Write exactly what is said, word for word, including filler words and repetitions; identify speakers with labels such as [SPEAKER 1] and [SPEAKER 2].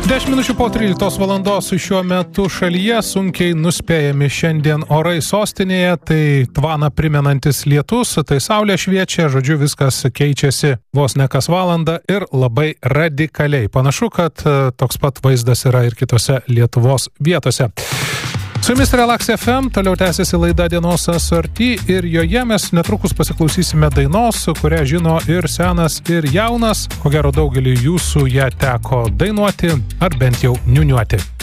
[SPEAKER 1] dešimt minučių po tryliktos valandos šiuo metu šalyje sunkiai nuspėjami šiandien orai sostinėje, tai tvaną primenantis lietus, tai saulė šviečia, žodžiu viskas keičiasi vos ne kas valandą ir labai radikaliai. Panašu, kad toks pat vaizdas yra ir kitose Lietuvos vietose. Su jumis Relax F M, toliau tęsiasi laida Dienos asorti ir joje mes netrukus pasiklausysime dainos, kurią žino ir senas, ir jaunas. Ko gero daugelį jūsų ją teko dainuoti ar bent jau niuniuoti.